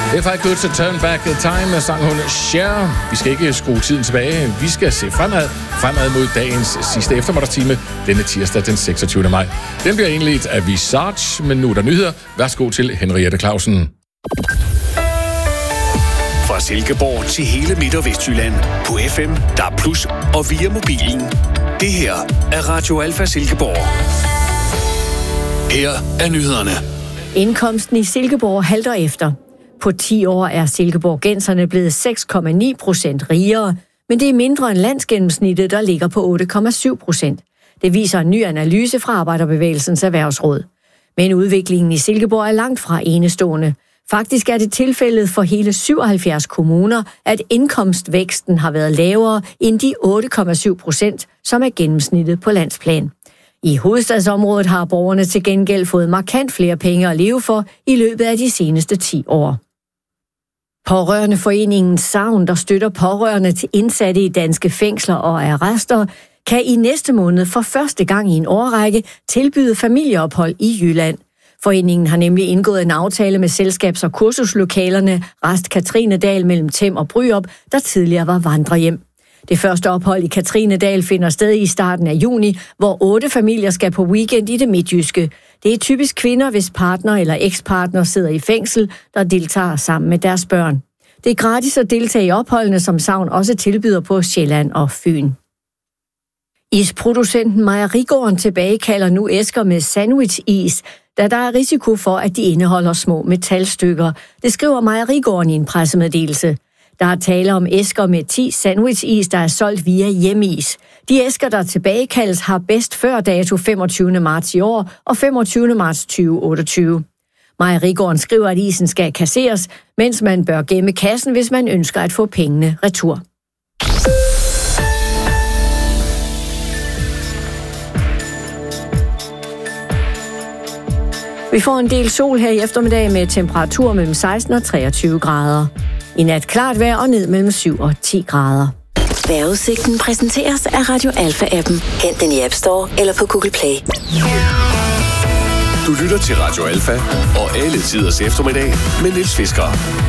If I could turn back the time, sang hun Cher. Vi skal ikke skrue tiden tilbage. Vi skal se fremad mod dagens sidste eftermiddagstime, denne tirsdag den 26. maj. Den bliver indledt af Visage, men nu er der nyheder. Værsgo til Henriette Clausen. Fra Silkeborg til hele Midt- og Vestjylland på FM, DAB+ og via mobilen. Det her er Radio Alfa Silkeborg. Her er nyhederne. Indkomsten i Silkeborg halter efter. På 10 år er silkeborgenserne blevet 6,9% rigere, men det er mindre end landsgennemsnittet, der ligger på 8,7%. Det viser en ny analyse fra Arbejderbevægelsens Erhvervsråd. Men udviklingen i Silkeborg er langt fra enestående. Faktisk er det tilfældet for hele 77 kommuner, at indkomstvæksten har været lavere end de 8,7%, som er gennemsnittet på landsplan. I hovedstadsområdet har borgerne til gengæld fået markant flere penge at leve for i løbet af de seneste 10 år. Pårørendeforeningen Savn, der støtter pårørende til indsatte i danske fængsler og arrester, kan i næste måned for første gang i en årrække tilbyde familieophold i Jylland. Foreningen har nemlig indgået en aftale med selskabs- og kursuslokalerne Rest Katrinedal mellem Tem og Bryrup, der tidligere var vandrehjem. Det første ophold i Katrinedal finder sted i starten af juni, hvor 8 familier skal på weekend i det midtjyske. Det er typisk kvinder, hvis partner eller ekspartner sidder i fængsel, der deltager sammen med deres børn. Det er gratis at deltage i opholdene, som Savn også tilbyder på Sjælland og Fyn. Isproducenten Mejerigården tilbagekalder nu æsker med sandwich-is, da der er risiko for, at de indeholder små metalstykker. Det skriver Mejerigården i en pressemeddelelse. Der er tale om æsker med 10 sandwich-is, der er solgt via Hjemmeis. De æsker, der tilbagekaldes, har bedst før dato 25. marts i år og 25. marts 2028. Mejerigården skriver, at isen skal kasseres, mens man bør gemme kassen, hvis man ønsker at få pengene retur. Vi får en del sol her i eftermiddag med temperatur mellem 16 og 23 grader. I nat klart vejr og ned mellem 7 og 10 grader. Vejrudsigten præsenteres af Radio Alfa-appen. Hent den i App Store eller på Google Play. Du lytter til Radio Alfa og alle tiders eftermiddag med Niels Fisker.